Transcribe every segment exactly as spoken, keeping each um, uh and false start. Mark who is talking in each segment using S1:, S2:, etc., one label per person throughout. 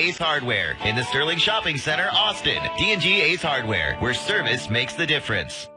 S1: Ace Hardware in the Sterling Shopping Center, Austin. D and G Ace Hardware, where service makes the difference.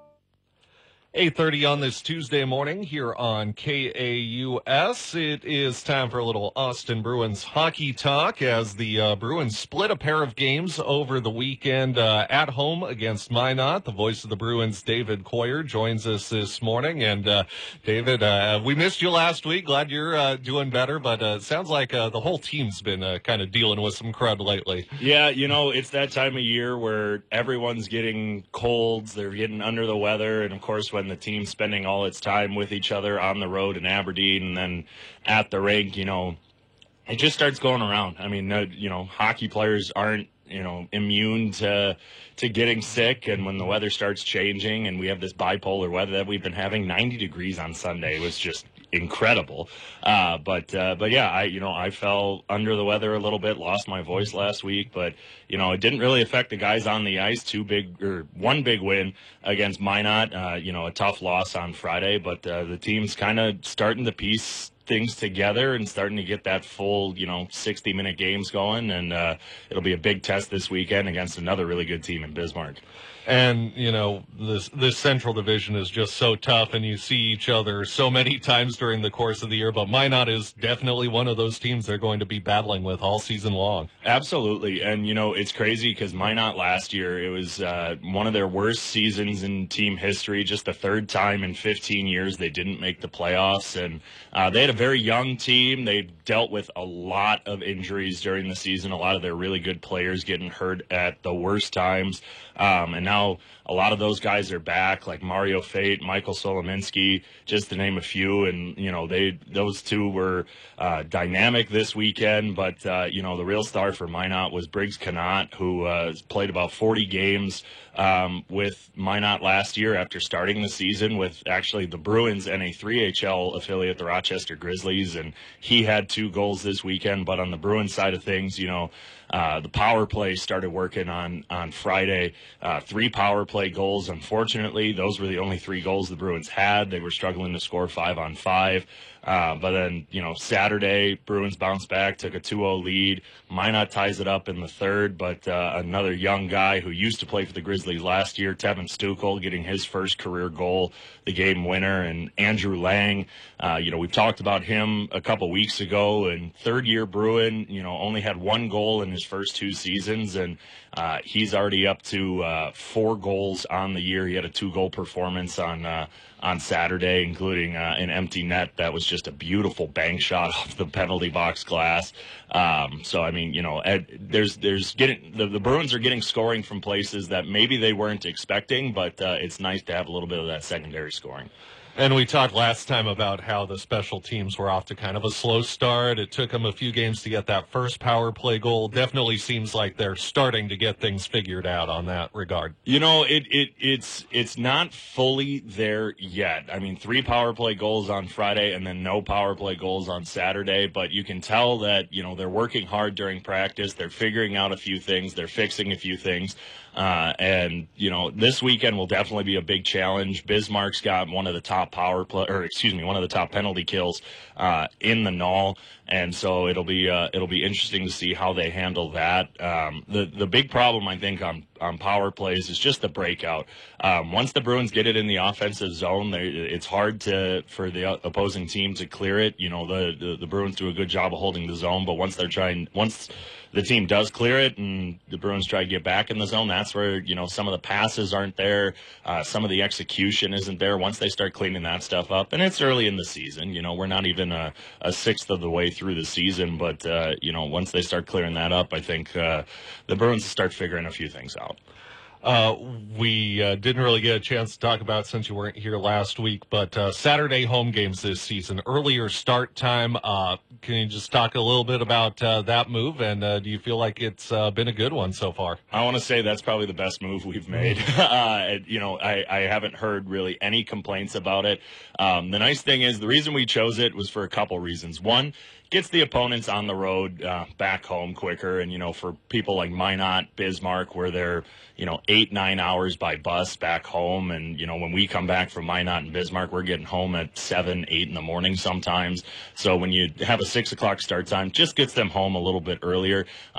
S2: eight thirty on this Tuesday morning here on K A U S. It is time for a little Austin Bruins hockey talk as the uh, Bruins split a pair of games over the weekend uh, at home against Minot. The voice of the Bruins, David Coyer, joins us this morning. And, uh, David, uh, we missed you last week. Glad you're uh, doing better, but uh, it sounds like uh, the whole team's been uh, kind of dealing with some crud lately.
S3: Yeah, you know, it's that time of year where everyone's getting colds, they're getting under the weather, and, of course, when the team's spending all its time with each other on the road in Aberdeen and then at the rink, you know, it just starts going around. I mean, uh, you know, hockey players aren't, you know, immune to to getting sick, and when the weather starts changing and we have this bipolar weather that we've been having, ninety degrees on Sunday was just incredible. Uh, but, uh, but yeah, I, you know, I fell under the weather a little bit, lost my voice last week, but, you know, it didn't really affect the guys on the ice. Two big, or one big win against Minot, uh, you know, a tough loss on Friday, but, uh, the team's kind of starting to piece things together and starting to get that full, you know, sixty minute games going. And, uh, it'll be a big test this weekend against another really good team in Bismarck.
S2: And, you know, this this Central Division is just so tough, and you see each other so many times during the course of the year. But Minot is definitely one of those teams they're going to be battling with all season long.
S3: Absolutely. And, you know, it's crazy because Minot last year, it was uh, one of their worst seasons in team history, just the third time in fifteen years they didn't make the playoffs. And uh, they had a very young team. They dealt with a lot of injuries during the season, a lot of their really good players getting hurt at the worst times. Um, and now a lot of those guys are back, like Mario Fate, Michael Solominski, just to name a few. And, you know, they those two were uh, dynamic this weekend. But, uh, you know, the real star for Minot was Briggs Connaught, who uh, played about forty games um, with Minot last year after starting the season with actually the Bruins and a three H L affiliate, the Rochester Grizzlies. And he had two goals this weekend. But on the Bruins side of things, you know, Uh, the power play started working on, on Friday. Uh, three power play goals. Unfortunately, those were the only three goals the Bruins had. They were struggling to score five on five. Uh, but then, you know, Saturday, Bruins bounced back, took a two oh lead. Minot ties it up in the third, but uh, another young guy who used to play for the Grizzlies last year, Tevin Stukel, getting his first career goal, the game winner. And Andrew Lang, uh, you know, we've talked about him a couple weeks ago, and third-year Bruin, you know, only had one goal in his first two seasons, and uh, he's already up to uh, four goals on the year. He had a two-goal performance on uh, on Saturday, including uh, an empty net that was just a beautiful bank shot off the penalty box glass. Um, so, I mean, you know, Ed, there's there's getting the, the Bruins are getting scoring from places that maybe they weren't expecting, but uh, it's nice to have a little bit of that secondary scoring.
S2: And we talked last time about how the special teams were off to kind of a slow start. It took them a few games to get that first power play goal. Definitely seems like they're starting to get things figured out on that regard.
S3: You know, it, it it's it's not fully there yet. I mean, three power play goals on Friday and then no power play goals on Saturday. But you can tell that, you know, they're working hard during practice. They're figuring out a few things. They're fixing a few things. Uh, and, you know, this weekend will definitely be a big challenge. Bismarck's got one of the top power play, or excuse me, one of the top penalty kills uh, in the N H L, and so it'll be uh, it'll be interesting to see how they handle that. Um, the the big problem I think on on power plays is just the breakout. Um, once the Bruins get it in the offensive zone, they, it's hard to for the opposing team to clear it. You know, the, the the Bruins do a good job of holding the zone, but once they're trying once the team does clear it and the Bruins try to get back in the zone, that's where, you know, some of the passes aren't there. Uh, some of the execution isn't there once they start cleaning that stuff up. And it's early in the season. You know, we're not even a, a sixth of the way through the season. But, uh, you know, once they start clearing that up, I think uh, the Bruins start figuring a few things out.
S2: Uh, we uh, didn't really get a chance to talk about since you weren't here last week, but uh, Saturday home games this season, earlier start time. Uh, can you just talk a little bit about uh, that move, and uh, do you feel like it's uh, been a good one so far?
S3: I want to say that's probably the best move we've made. uh, you know, I, I haven't heard really any complaints about it. Um, the nice thing is the reason we chose it was for a couple reasons. One, gets the opponents on the road uh, back home quicker. And, you know, for people like Minot, Bismarck, where they're, you know, eight, nine hours by bus back home. And, you know, when we come back from Minot and Bismarck, we're getting home at seven, eight in the morning sometimes. So when you have a six o'clock start time, just gets them home a little bit earlier.